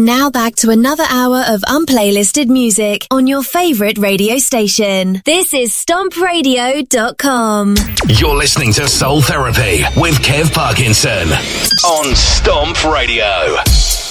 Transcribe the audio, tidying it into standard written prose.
now back to another hour of unplaylisted music on your favourite radio station. This is StompRadio.com. You're listening to Soul Therapy with Kev Parkinson on Stomp Radio.